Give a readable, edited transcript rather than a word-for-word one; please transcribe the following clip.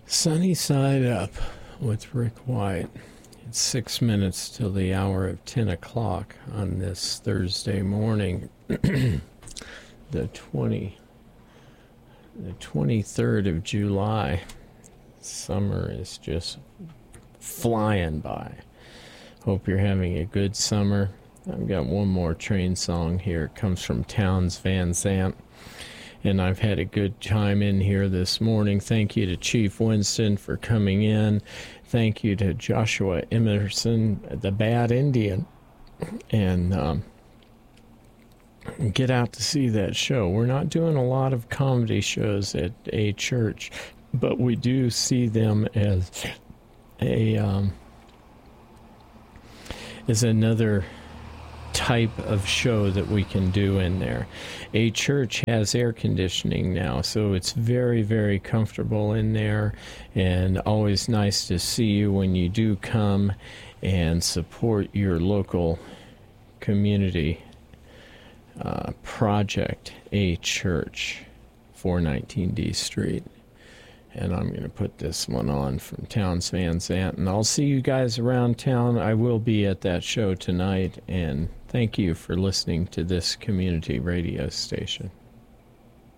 Sunny Side Up with Rick White. It's 6 minutes till the hour of 10 o'clock on this Thursday morning, the 23rd of July. Summer is just flying by. Hope you're having a good summer. I've got one more train song here. It comes from Townes Van Zandt. And I've had a good time in here this morning. Thank you to Chief Winston for coming in. Thank you to Joshua Emerson, the Bad Indian. And get out to see that show. We're not doing a lot of comedy shows at a church, but we do see them as another type of show that we can do in there. A church has air conditioning now, so it's very, very comfortable in there, and always nice to see you when you do come and support your local community project, A Church, 419 D Street. And I'm going to put this one on from Townes Van Zandt. And I'll see you guys around town. I will be at that show tonight. And thank you for listening to this community radio station.